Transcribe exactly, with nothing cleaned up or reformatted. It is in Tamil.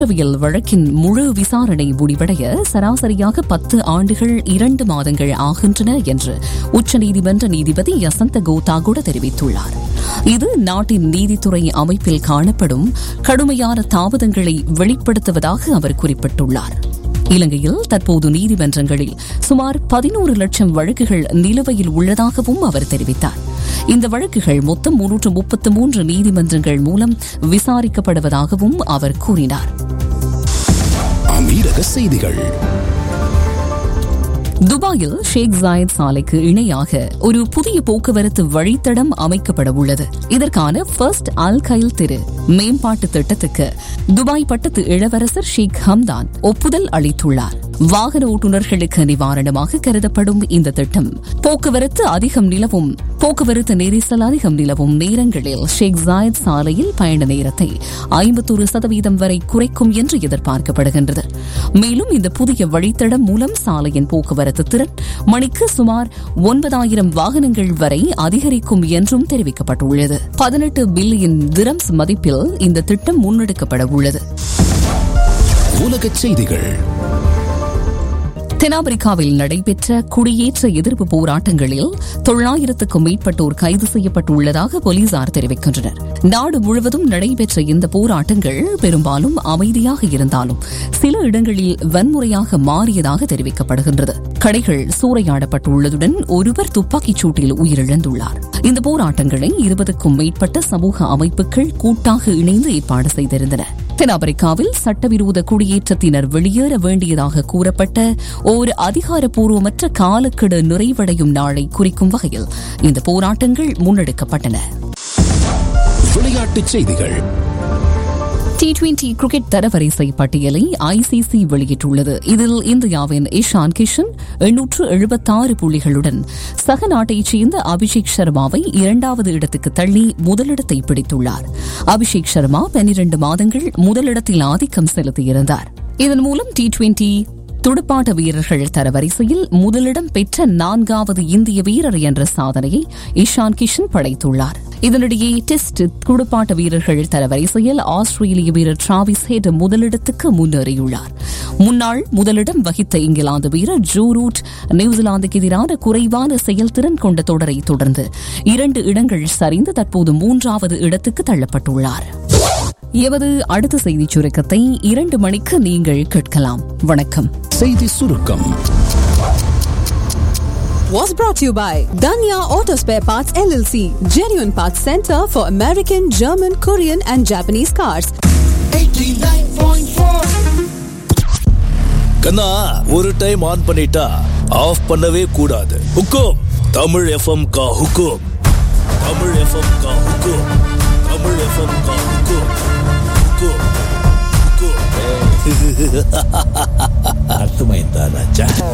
குற்றவியல் வழக்கின் முழு விசாரணை முடிவடைய சராசரியாக பத்து ஆண்டுகள் இரண்டு மாதங்கள் ஆகின்றன என்று உச்சநீதிமன்ற நீதிபதி யசந்த கோதாகுட தெரிவித்துள்ளார். இது நாட்டின் நீதித்துறை அமைப்பில் காணப்படும் கடுமையான தாமதங்களை வெளிப்படுத்துவதாக அவர் குறிப்பிட்டுள்ளார். இலங்கையில் தற்போது நீதிமன்றங்களில் சுமார் பதினோரு லட்சம் வழக்குகள் நிலுவையில் உள்ளதாகவும் அவர் தெரிவித்தார். இந்த வழக்குகள் மொத்தம் முன்னூற்று முப்பத்து மூன்று நீதிமன்றங்கள் மூலம் விசாரிக்கப்படுவதாகவும் அவர் கூறினார். அமீரக செய்திகள். துபாயில் ஷேக் ஜாயத் சாலைக்கு இணையாக ஒரு புதிய போக்குவரத்து வழித்தடம் அமைக்கப்பட உள்ளது. இதற்கான ஃபர்ஸ்ட் அல் கைல் திரு மேம்பாட்டு திட்டத்துக்கு துபாய் பட்டத்து இளவரசர் ஷேக் ஹம்தான் ஒப்புதல் அளித்துள்ளார். வாகன ஓட்டுநர்களுக்கு நிவாரணமாக கருதப்படும் இந்த திட்டம் போக்குவரத்து அதிகம் நிலவும் போக்குவரத்து நெரிசல் அதிகம் நிலவும் நேரங்களில் ஷேக் ஜாயத் சாலையில் பயண நேரத்தை ஐம்பத்தொரு சதவீதம் வரை குறைக்கும் என்று எதிர்பார்க்கப்படுகின்றது. மேலும் இந்த புதிய வழித்தடம் மூலம் சாலையின் போக்குவரத்து திறன் மணிக்கு சுமார் ஒன்பதாயிரம் வாகனங்கள் வரை அதிகரிக்கும் என்றும் தெரிவிக்கப்பட்டுள்ளது. பதினெட்டு பில்லியன் திரம்ஸ் மதிப்பில் இந்த திட்டம் முன்னெடுக்கப்பட உள்ளது. உலக செய்திகள். தென்னாப்பிரிக்காவில் நடைபெற்ற குடியேற்ற எதிர்ப்பு போராட்டங்களில் தொள்ளாயிரத்துக்கும் மேற்பட்டோர் கைது செய்யப்பட்டுள்ளதாக போலீசார் தெரிவிக்கின்றனர். நாடு முழுவதும் நடைபெற்ற இந்த போராட்டங்கள் பெரும்பாலும் அமைதியாக இருந்தாலும் சில இடங்களில் வன்முறையாக மாறியதாக தெரிவிக்கப்படுகின்றது. கடைகள் சூறையாடப்பட்டுள்ளதுடன் ஒருவர் துப்பாக்கிச் சூட்டில் உயிரிழந்துள்ளார். இந்த போராட்டங்களை இருபதுக்கும் மேற்பட்ட சமூக அமைப்புகள் கூட்டாக இணைந்து ஏற்பாடு செய்திருந்தன. தென்னாப்பிரிக்காவில் சட்டவிரோத குடியேற்றத்தினர் வெளியேற வேண்டியதாக கூறப்பட்ட ஒரு அதிகாரப்பூர்வமற்ற காலக்கெடு நிறைவடையும் நாளை குறிக்கும் வகையில் இந்த போராட்டங்கள் முன்னெடுக்கப்பட்டன. விளையாட்டுச் செய்திகள். டி டுவெண்டி கிரிக்கெட் தரவரிசை பட்டியலை ஐசிசி வெளியிட்டுள்ளது. இதில் இந்தியாவின் இஷான் கிஷன் எண்ணூற்று எழுபத்தாறு புள்ளிகளுடன் சக நாட்டைச் சேர்ந்த அபிஷேக் சர்மாவை இரண்டாவது இடத்துக்கு தள்ளி முதலிடத்தை பிடித்துள்ளார். அபிஷேக் சர்மா பன்னிரண்டு மாதங்கள் முதலிடத்தில் ஆதிக்கம் செலுத்தியிருந்தார். இதன் மூலம் டி டுவெண்டி துடுப்பாட்ட வீரர்கள் தரவரிசையில் முதலிடம் பெற்ற நான்காவது இந்திய வீரர் என்ற சாதனையை இஷான் கிஷன் படைத்துள்ளார். இதனிடையே டெஸ்ட் துடுப்பாட்ட வீரர்கள் தரவரிசையில் ஆஸ்திரேலிய வீரர் டிராவிஸ் ஹெட் முதலிடத்துக்கு முன்னேறியுள்ளார். முன்னாள் முதலிடம் வகித்த இங்கிலாந்து வீரர் ஜோ ரூட் நியூசிலாந்துக்கு எதிரான குறைவான செயல்திறன் கொண்ட தொடரை தொடர்ந்து இரண்டு இடங்கள் சரிந்து தற்போது மூன்றாவது இடத்துக்கு தள்ளப்பட்டுள்ளார். எமது அடுத்த செய்தி சுருக்கத்தை இரண்டு மணிக்கு நீங்கள் கேட்கலாம். வணக்கம். செய்தி சுருக்கம் was brought to you by Danya Auto Spare Parts L L C, genuine parts center for American, German, Korean and Japanese cars. eighty-nine point four. கண்ணா, ஒரு டைம் ஆன் பண்ணிட்டா ஆஃப் பண்ணவே கூடாது. ஹுக்கும் தமிழ் எஃப்எம் கா ஹுக்கும் தமிழ் எஃப்எம் கா ஹுக்கும் தமிழ் எஃப்எம் கா ஹுக்கும் ஹுக்கும் ஹுக்கும். அர்த்தமாயிருந்தா ராஜா.